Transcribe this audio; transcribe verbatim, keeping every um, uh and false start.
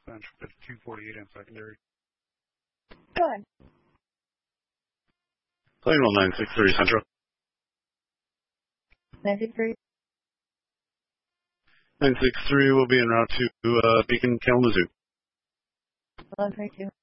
Central, it's two forty-eight on secondary. Go ahead. Plainville nine six three Central. nine six three. nine six three will be en route to uh, Beacon, Kalamazoo. eleven twenty-two.